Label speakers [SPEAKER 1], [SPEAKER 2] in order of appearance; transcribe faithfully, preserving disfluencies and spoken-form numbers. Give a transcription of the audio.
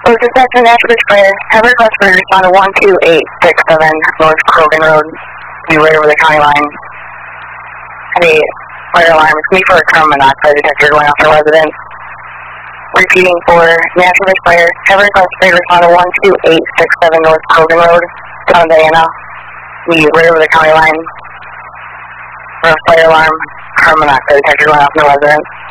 [SPEAKER 1] So dispatch to Nashville Fire. Have a request for respond to one two eight six seven North Krogan Road. Be right over the county line. Hey, fire alarm. It's me for a carbon monoxide detector going off the residence. Repeating for Nashville Fire. Have a request for respond to one two eight six seven North Krogan Road. Town of Diana. Be right over the county line. For a fire alarm. Carbon monoxide detector going off in the residence.